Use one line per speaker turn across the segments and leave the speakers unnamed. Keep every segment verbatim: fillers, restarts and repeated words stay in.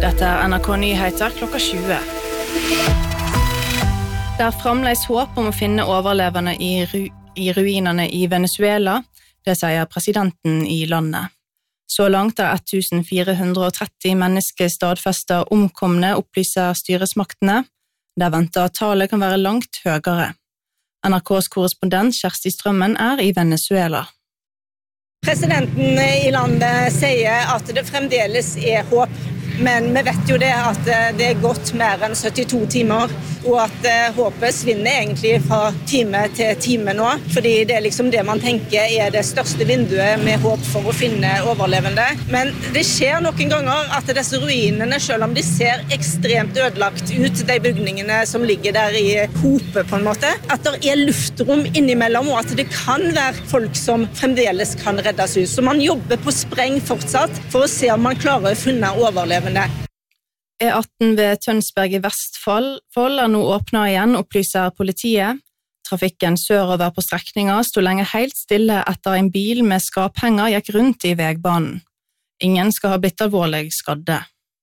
Dette er N R K Nyheter klokka tjue. Det er fremdeles håp om å finne overlevende i, ru i ruinene i Venezuela, det sier presidenten i landet. Så langt er ett tusen fire hundre og tretti mennesker stadfestet omkomne, opplyser styresmaktene. Det venter at tallet kan være langt høyere. N R K's korrespondent Kjersti Strømmen er i Venezuela.
Presidenten i landet sier at det fremdeles er håp, men vi vet jo det at det er gått mer enn syttito timer, og at håpet svinner egentlig fra time til time nå, fordi det er liksom det man tenker er det største vinduet med håp for å finne overlevende. Men det skjer noen ganger at disse ruinene, selv om de ser ekstremt ødelagt ut, de bygningene som ligger der i hope på en måte, at det er luftrom innimellom, og at det kan være folk som fremdeles kan reddes ut. Så man jobber på spreng fortsatt for å se om man klarer å finne overlevende.
E atten ved Tønsberg i Vestfold er nå åpnet igjen, opplyser politiet. Trafikken sørover på strekningen stod lenge helt stille etter en bil med skaphenger gikk rundt i vegbanen. Ingen skal ha blitt alvorlig skadde.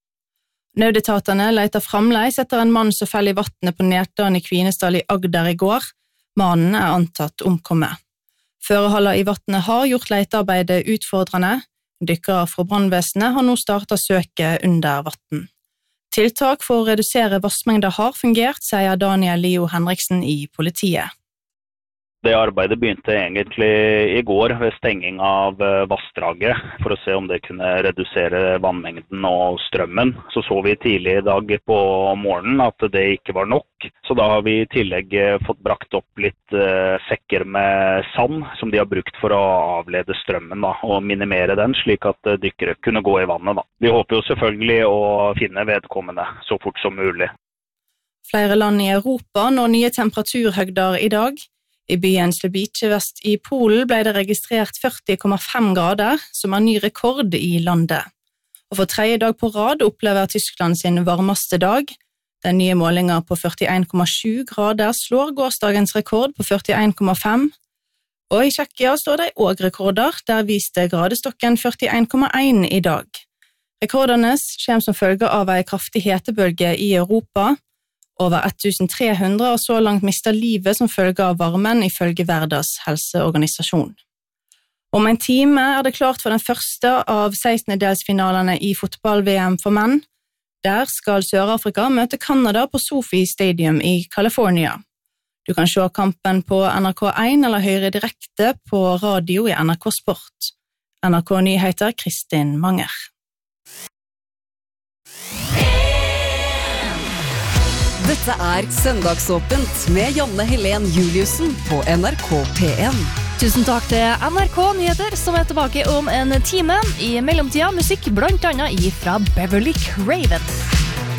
Nødetatene leter fremdeles etter en mann som fell i vattnet på Nertdalen i Kvinesdal i Agder i går. Mannen er antatt omkommet. Føreholdet i vattnet har gjort letearbeidet utfordrende. Dykkere fra brannvesenet har nå startet søket under vatten. Tiltak for å redusere vassmengder har fungert, sier Daniel Leo Henriksen i politiet.
Det arbeidet begynte egentlig i går ved stenging av vassdraget for å se om det kunne redusere vannmengden og strømmen. Så så vi tidlig i dag på morgenen at det ikke var nok. Så da har vi i tillegg fått brakt opp litt sekker med sand som de har brukt for å avlede strømmen da, og minimere den slik at dykkere kunne gå i vannet. Da. Vi håper jo selvfølgelig å finne vedkommende så fort som mulig.
Flere land i Europa når nye temperaturhøgder i dag. I byen Slebice vest i Polen ble det registrert førti komma fem grader, som er ny rekord i landet. Og for tredje dag på rad opplever Tyskland sin varmeste dag. Den nye målingen på førtien komma sju grader slår gårsdagens rekord på førtien komma fem. Og i Tsjekkia står det også rekorder, der viste gradestokken førtien komma en i dag. Rekordene kommer som følge av en kraftig hetebølge i Europa. Over ett tusen tre hundre har så langt mistet livet som følge av varmen ifølge Verdens helseorganisasjon. Om en time er det klart for den første av sekstendedelsfinalene i fotball-V M for menn. Der skal Sør-Afrika møte Canada på Sophie Stadium i California. Du kan se kampen på N R K én eller høre direkte på radio i N R K Sport. N R K Nyheter, Kristin Manger.
Dette er Søndagsåpent med Janne Helen Juliussen på N R K P en.
Tusen takk til N R K Nyheter, som er tilbake om en time. I mellomtida musikk blant annet fra Beverly Craven.